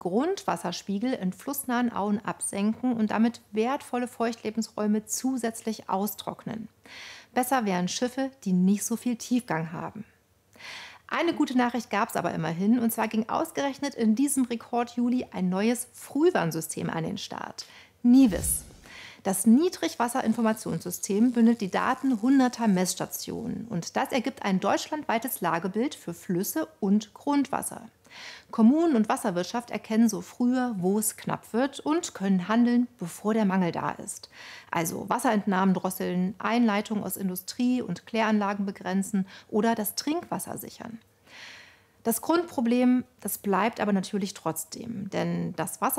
Grundwasserspiegel in flussnahen Auen absenken und damit wertvolle Feuchtlebensräume zusätzlich austrocknen. Besser wären Schiffe, die nicht so viel Tiefgang haben. Eine gute Nachricht gab es aber immerhin, und zwar ging ausgerechnet in diesem Rekord-Juli ein neues Frühwarnsystem an den Start. NIWIS. Das Niedrigwasserinformationssystem bündelt die Daten hunderter Messstationen, und das ergibt ein deutschlandweites Lagebild für Flüsse und Grundwasser. Kommunen und Wasserwirtschaft erkennen so früher, wo es knapp wird, und können handeln, bevor der Mangel da ist. Also Wasserentnahmen drosseln, Einleitungen aus Industrie und Kläranlagen begrenzen oder das Trinkwasser sichern. Das Grundproblem, das bleibt aber natürlich trotzdem, denn das Wasser